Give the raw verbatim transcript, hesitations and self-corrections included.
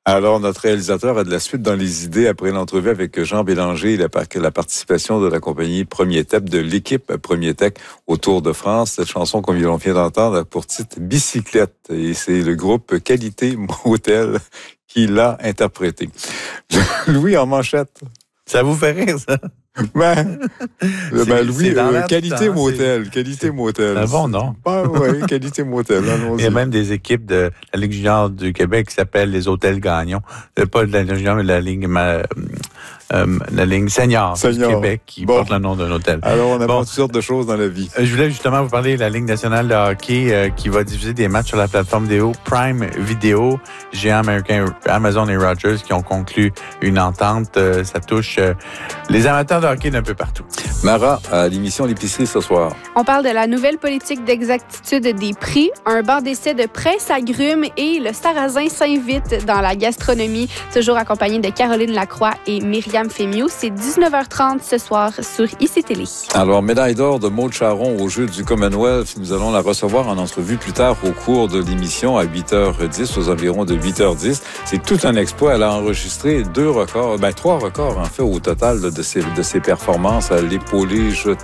Alors, notre réalisateur a de la suite dans les idées après l'entrevue avec Jean Bélanger et la, la participation de la compagnie Premier Tech, de l'équipe Premier Tech au Tour de France. Cette chanson, comme l'on vient d'entendre, a pour titre Bicyclette. Et c'est le groupe Qualité Motel qui l'a interprété. Louis en manchette. Ça vous fait rire, ça? Ben, ben Louis, euh, qualité temps, motel, qualité motel. C'est un bon nom. Ah oui, qualité motel. Allons-y. Il y a même des équipes de la Ligue junior du Québec qui s'appellent les Hôtels Gagnon. Euh, pas de la Ligue junior, mais de la Ligue, ma, euh, la Ligue senior, senior du Québec qui bon. porte le nom d'un hôtel. Alors, on apprend bon. toutes sortes de choses dans la vie. Je voulais justement vous parler de la Ligue nationale de hockey euh, qui va diffuser des matchs sur la plateforme vidéo Prime Video. Géant américain Amazon et Rogers qui ont conclu une entente. Euh, ça touche euh, les amateurs de hockey d'un peu partout. Mara, à l'émission L'épicerie ce soir. On parle de la nouvelle politique d'exactitude des prix, un bar d'essai de presse agrumes et le sarrasin s'invite dans la gastronomie, toujours accompagné de Caroline Lacroix et Myriam Fémiot. C'est dix-neuf heures trente ce soir sur I C Télé. Alors, médaille d'or de Maud Charon aux Jeux du Commonwealth, nous allons la recevoir en entrevue plus tard au cours de l'émission à huit heures dix, aux environs de huit heures dix. C'est tout un exploit. Elle a enregistré deux records, ben trois records en fait au total de ses, de ses performances à l'épaulé,